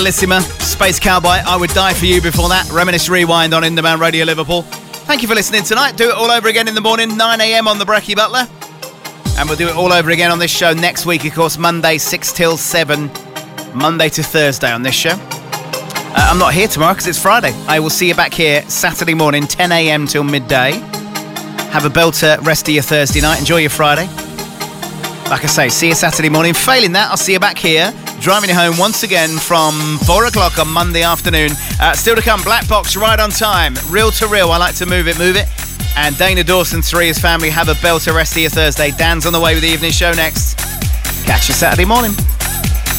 Bellissima, Space Cowboy, I Would Die For You before that. Reminisce Rewind on In Demand Radio Liverpool. Thank you for listening tonight. Do it all over again in the morning, 9am on the Brekkie Butler. And we'll do it all over again on this show next week, of course, Monday 6 till 7. Monday to Thursday on this show. I'm not here tomorrow because it's Friday. I will see you back here Saturday morning, 10am till midday. Have a belter rest of your Thursday night. Enjoy your Friday. Like I say, see you Saturday morning. Failing that, I'll see you back here, driving you home once again from 4 o'clock on Monday afternoon. Still to come, Black Box, Right on Time, Real to Real, I Like to Move It, Move It. And Dana Dawson, 3 his family. Have a belter rest of your Thursday. Dan's on the way with the evening show next. Catch you Saturday morning.